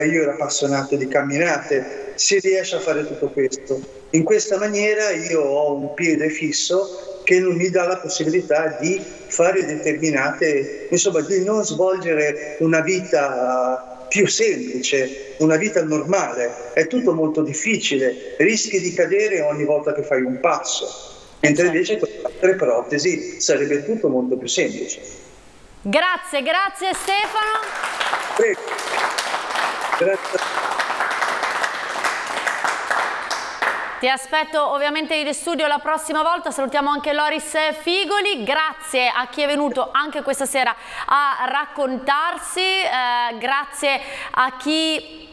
io ero appassionato di camminate, si riesce a fare tutto questo. In questa maniera io ho un piede fisso che non mi dà la possibilità di fare determinate, insomma, di non svolgere una vita più semplice, una vita normale. È tutto molto difficile, rischi di cadere ogni volta che fai un passo, mentre invece con altre protesi sarebbe tutto molto più semplice. Grazie Stefano. Prego. Grazie. Ti aspetto ovviamente in studio la prossima volta, salutiamo anche Loris Figoli, grazie a chi è venuto anche questa sera a raccontarsi, grazie a chi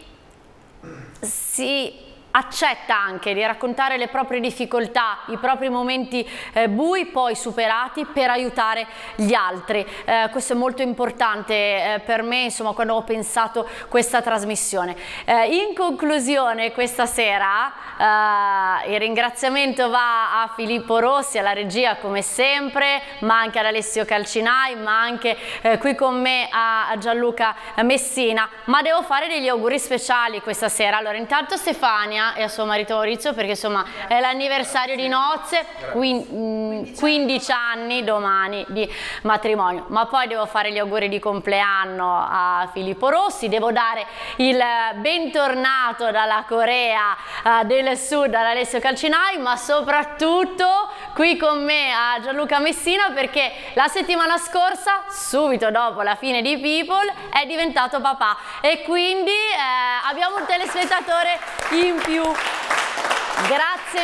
si accetta anche di raccontare le proprie difficoltà, i propri momenti bui poi superati per aiutare gli altri. Questo è molto importante per me, insomma, quando ho pensato questa trasmissione. In conclusione questa sera il ringraziamento va a Filippo Rossi, alla regia come sempre, ma anche ad Alessio Calcinai, ma anche qui con me a Gianluca Messina, ma devo fare degli auguri speciali questa sera. Allora, intanto Stefania e a suo marito Maurizio, perché insomma è l'anniversario di nozze, 15 anni domani di matrimonio, ma poi devo fare gli auguri di compleanno a Filippo Rossi, devo dare il bentornato dalla Corea del Sud ad Alessio Calcinai, ma soprattutto qui con me a Gianluca Messina, perché la settimana scorsa, subito dopo la fine di People, è diventato papà e quindi abbiamo un telespettatore in più. Grazie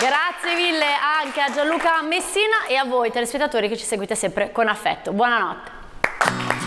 mille anche a Gianluca Messina e a voi telespettatori che ci seguite sempre con affetto. Buonanotte.